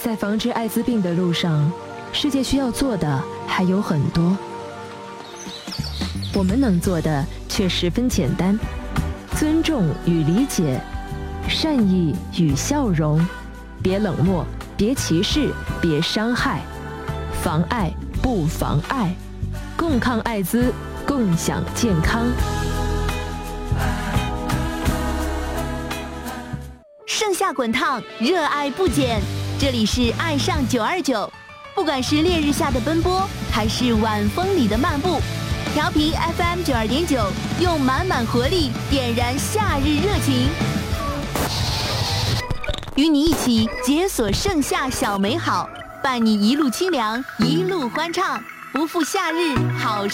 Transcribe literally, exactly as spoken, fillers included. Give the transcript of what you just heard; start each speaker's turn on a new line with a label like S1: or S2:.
S1: 在防治艾滋病的路上，世界需要做的还有很多，我们能做的却十分简单：尊重与理解，善意与笑容，别冷漠，别歧视，别伤害，防艾不妨碍，共抗艾滋，共享健康。
S2: 盛夏滚烫，热爱不减。这里是爱上九二九，不管是烈日下的奔波，还是晚风里的漫步，调频 F M 九二点九，用满满活力点燃夏日热情，与你一起解锁盛夏小美好，伴你一路清凉，一路欢畅，不负夏日好。